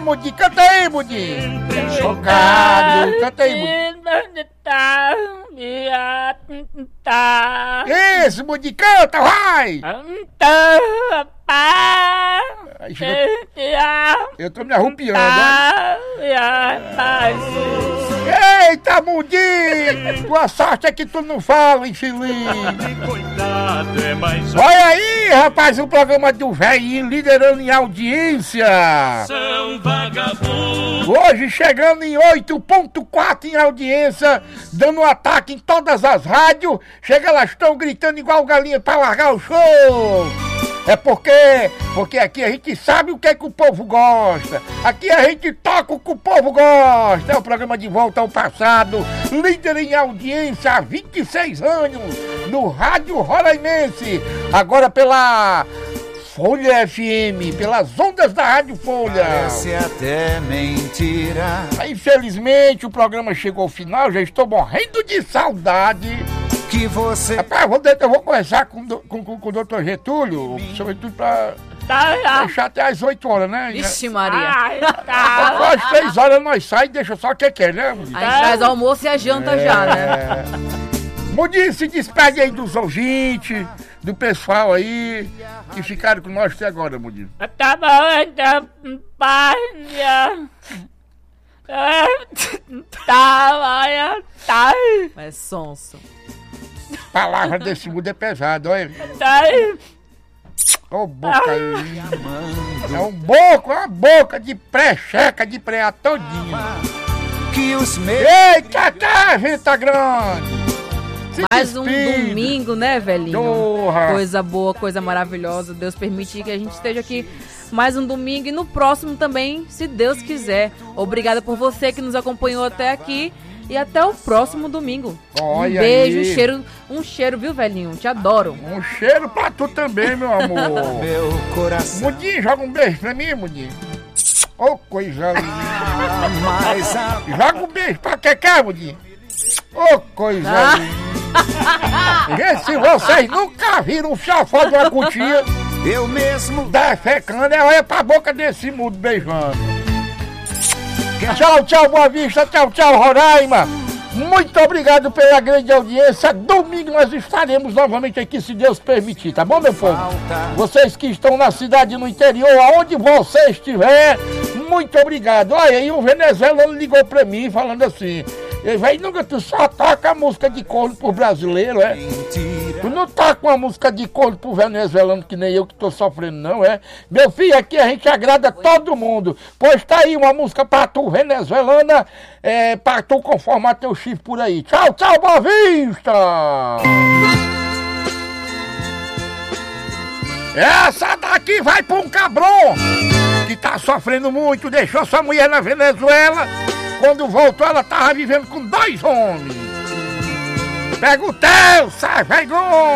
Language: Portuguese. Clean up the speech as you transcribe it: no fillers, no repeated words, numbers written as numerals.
Mudi, canta aí, Mudi. Chocado, canta aí, Mudi. Isso, Mudi, canta, vai! Eu tô me arrupiando, Eita, Mudi! Tua sorte é que tu não fala, infeliz! Olha aí, rapaz, o programa do velhinho liderando em audiência! São vagabundos. Hoje chegando em 8.4 em audiência, dando um ataque em todas as rádios. Chega, elas estão gritando igual galinha pra largar o show! É porque aqui a gente sabe o que é que o povo gosta. Aqui a gente toca o que o povo gosta. É o programa De Volta ao Passado, líder em audiência há 26 anos, no Rádio Roraimense. Agora pela Folha FM, pelas ondas da Rádio Folha. Parece até mentira. Infelizmente o programa chegou ao final, já estou morrendo de saudade. Que você... Rapaz, eu vou conversar com o doutor Getúlio, o professor Getúlio, pra deixar até às 8 horas, né? Vixe, Maria. Às 3 horas nós saímos e deixa só o que quer, né? A gente faz o almoço e a janta já, né? Mudi, se despede aí dos ouvintes, do pessoal aí, que ficaram com nós até agora, Mudi. Tá bom, então, tá. É sonso. Palavra desse mundo é pesada, olha. Ô, boca aí. É uma boca de pré-checa, de pré todinho. Que os Eita, tá, gente, tá grande. Mais um domingo, né, velhinho? Porra. Coisa boa, coisa maravilhosa. Deus permitir que a gente esteja aqui mais um domingo e no próximo também, se Deus quiser. Obrigada por você que nos acompanhou até aqui e até o próximo domingo. Olha um beijo, aí. um cheiro, viu, velhinho? Te adoro. Um cheiro pra tu também, meu amor. Meu coração. Mudi, joga um beijo pra mim, Mudi. Ô, coisa linda. Mas Joga um beijo pra Keké, Mudi. Ô, coisa linda. Gente, se vocês nunca viram um chafó de uma cutia, eu mesmo defecando, olha pra boca desse mundo beijando. Tchau, tchau, Boa Vista, tchau, tchau, Roraima. Muito obrigado pela grande audiência. Domingo nós estaremos novamente aqui, se Deus permitir, tá bom, meu povo? Vocês que estão na cidade e no interior, aonde você estiver, muito obrigado. Olha aí, um venezuelano ligou pra mim falando assim: ele vai, nunca tu só toca a música de corno pro brasileiro, é? Tu não toca uma música de corno pro venezuelano que nem eu que tô sofrendo, não, é? Meu filho, aqui a gente agrada todo mundo. Pois tá aí uma música pra tu, venezuelana, pra tu conformar teu chifre por aí. Tchau, tchau, Boa Vista! Essa daqui vai pra um cabrão que tá sofrendo muito, deixou sua mulher na Venezuela. Quando voltou, ela tava vivendo com 2 homens. Pega o teu, sai, vergonha!